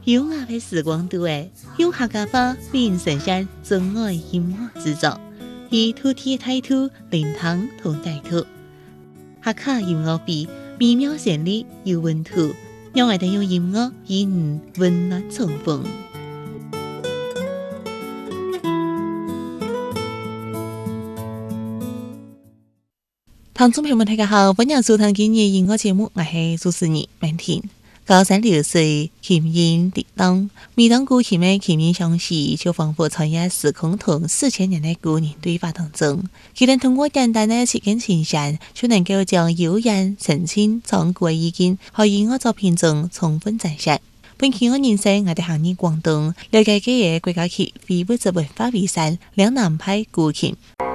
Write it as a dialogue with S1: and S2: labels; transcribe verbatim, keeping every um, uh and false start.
S1: 优雅的时光度诶，用客家话为人呈现真爱音乐制作，以土地的态度聆听同带土。客家音乐比美妙旋律有温度，让我哋用音乐与你温暖重逢。听众朋友们，大家好，欢迎收听今日音乐节目，我是主持人明婷。高三六岁，琴音叮当，每当古琴的琴音响起，就仿佛穿越时空同四千年的古人对话当中。佢能通过简单的切根琴弦，就能够将悠扬、澄清、壮阔的意境和音乐作品中充分展现。本期我认识我哋行入广东，了解佢嘅国家级非物质文化遗产两南派古琴。